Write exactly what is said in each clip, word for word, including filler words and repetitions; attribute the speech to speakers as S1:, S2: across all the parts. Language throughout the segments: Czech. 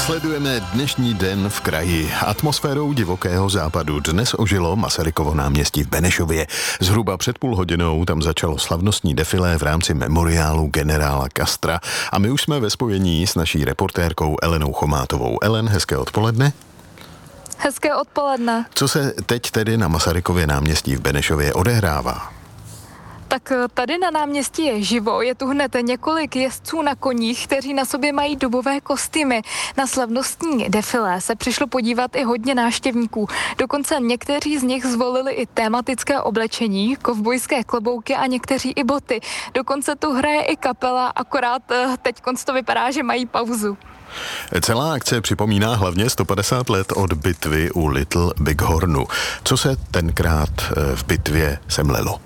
S1: Sledujeme dnešní den v kraji. Atmosférou divokého západu dnes ožilo Masarykovo náměstí v Benešově. Zhruba před půl hodinou tam začalo slavnostní defilé v rámci memoriálu generála Castra a my už jsme ve spojení s naší reportérkou Elenou Chomátovou. Elen, hezké odpoledne.
S2: Hezké odpoledne.
S1: Co se teď tedy na Masarykově náměstí v Benešově odehrává?
S2: Tak tady na náměstí je živo, je tu hned několik jezdců na koních, kteří na sobě mají dobové kostýmy. Na slavnostní defilé se přišlo podívat i hodně návštěvníků. Dokonce někteří z nich zvolili i tematické oblečení, kovbojské klobouky a někteří i boty. Dokonce tu hraje i kapela, akorát teď to vypadá, že mají pauzu.
S1: Celá akce připomíná hlavně sto padesát let od bitvy u Little Bighornu. Co se tenkrát v bitvě semlelo?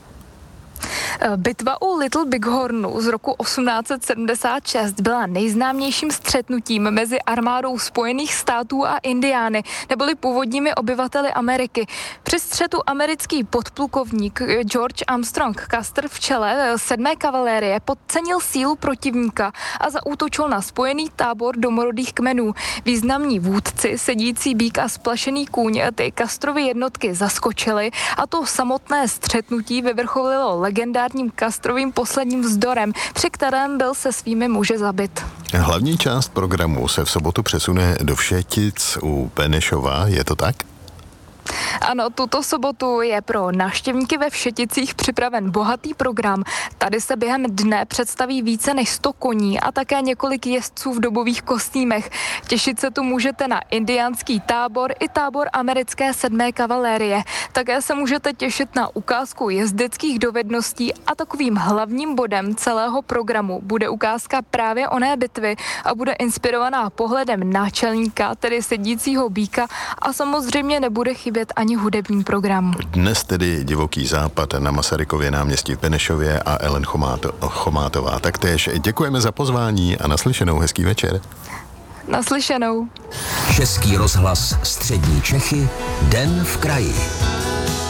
S2: Bitva u Little Bighornu z roku osmnáct set sedmdesát šest byla nejznámějším střetnutím mezi armádou Spojených států a Indiány, neboli původními obyvateli Ameriky. Při střetu americký podplukovník George Armstrong Custer v čele sedmé kavalérie podcenil sílu protivníka a zaútočil na spojený tábor domorodých kmenů. Významní vůdci, sedící býk a splašený kůň, ty Castrovy jednotky zaskočily a to samotné střetnutí vyvrcholilo legendárním Castrovým posledním vzdorem, při kterém byl se svými muži zabit.
S1: Hlavní část programu se v sobotu přesune do Všetic u Benešova, je to tak?
S2: Ano, tuto sobotu je pro návštěvníky ve Všeticích připraven bohatý program. Tady se během dne představí více než sto koní a také několik jezdců v dobových kostýmech. Těšit se tu můžete na indiánský tábor i tábor americké sedmé kavalérie. Také se můžete těšit na ukázku jezdeckých dovedností a takovým hlavním bodem celého programu bude ukázka právě oné bitvy a bude inspirovaná pohledem náčelníka, tedy sedícího býka, a samozřejmě nebude chybět ani hudební program.
S1: Dnes tedy divoký západ na Masarykově náměstí v Benešově a Ellen Chomáto, Chomátová taktéž. Děkujeme za pozvání a naslyšenou, hezký večer.
S2: Naslyšenou.
S3: Český rozhlas Střední Čechy, Den v kraji.